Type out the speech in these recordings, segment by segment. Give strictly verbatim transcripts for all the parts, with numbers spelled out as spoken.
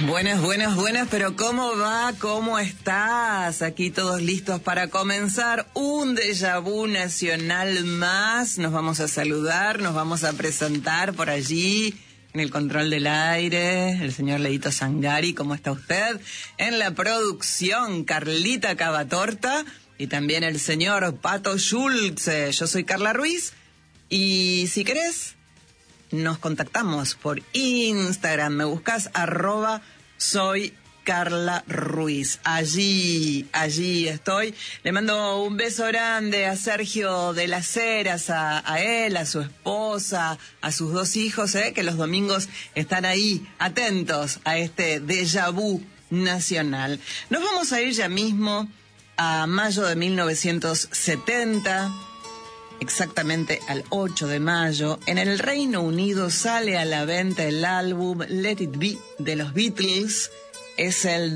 Buenas, buenas, buenas, pero ¿cómo va? ¿Cómo estás? Aquí todos listos para comenzar un déjà vu nacional más. Nos vamos a saludar, nos vamos a presentar por allí en el control del aire, el señor Leito Sangari. ¿Cómo está usted? En la producción, Carlita Cavatorta y también el señor Pato Schulze. Yo soy Carla Ruiz y si querés, nos contactamos por Instagram. Me buscas arroba soy Carla Ruiz. Allí, allí estoy. Le mando un beso grande a Sergio de las Heras, a, a él, a su esposa, a sus dos hijos, ¿eh? que los domingos están ahí, atentos a este déjà vu nacional. Nos vamos a ir ya mismo a mayo de mil novecientos setenta. Exactamente al ocho de mayo, en el Reino Unido sale a la venta el álbum Let It Be de los Beatles. Es el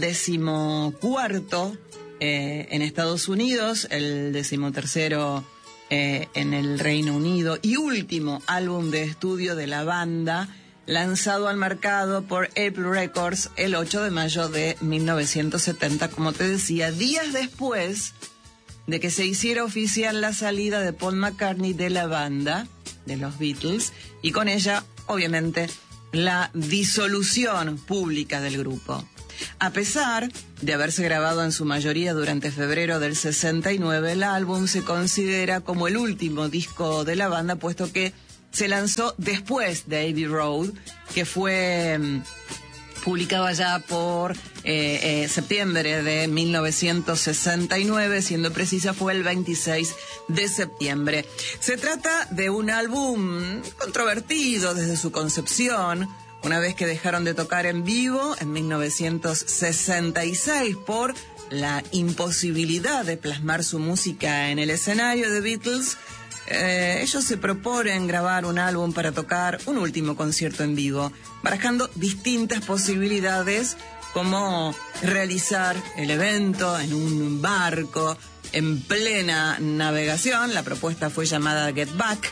decimocuarto eh, en Estados Unidos, el decimotercero eh, en el Reino Unido y último álbum de estudio de la banda, lanzado al mercado por Apple Records el ocho de mayo de mil novecientos setenta, como te decía, días después de que se hiciera oficial la salida de Paul McCartney de la banda, de los Beatles, y con ella, obviamente, la disolución pública del grupo. A pesar de haberse grabado en su mayoría durante febrero del sesenta y nueve, el álbum se considera como el último disco de la banda, puesto que se lanzó después de Abbey Road, que fue publicado allá por eh, eh, septiembre de mil novecientos sesenta y nueve, siendo precisa fue el veintiséis de septiembre. Se trata de un álbum controvertido desde su concepción, una vez que dejaron de tocar en vivo en mil novecientos sesenta y seis por la imposibilidad de plasmar su música en el escenario de Beatles. Eh, ellos se proponen grabar un álbum para tocar un último concierto en vivo, barajando distintas posibilidades como realizar el evento en un barco en plena navegación. La propuesta fue llamada Get Back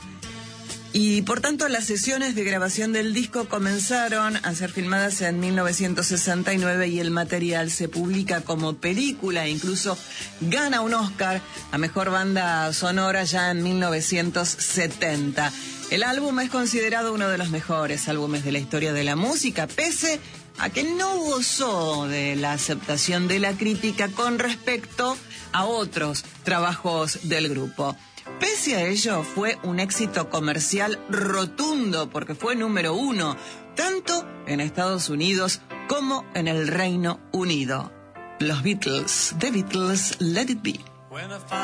y por tanto las sesiones de grabación del disco comenzaron a ser filmadas en mil novecientos sesenta y nueve y el material se publica como película, incluso gana un Oscar a Mejor Banda Sonora ya en mil novecientos setenta. El álbum es considerado uno de los mejores álbumes de la historia de la música, pese a que no gozó de la aceptación de la crítica con respecto a otros trabajos del grupo. Pese a ello, fue un éxito comercial rotundo porque fue número uno, tanto en Estados Unidos como en el Reino Unido. Los Beatles, The Beatles, Let It Be.